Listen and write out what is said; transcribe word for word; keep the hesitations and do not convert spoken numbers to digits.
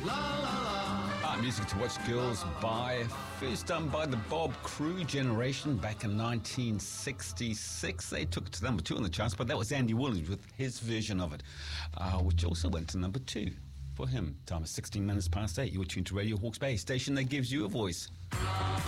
Ah, music to watch girls by, first done by the Bob Crew generation back in nineteen sixty-six. They took it to number two on the charts, but that was Andy Williams with his version of it, uh, which also went to number two for him. Time is sixteen minutes past eight. You're tuned to Radio Hawke's Bay, station that gives you a voice.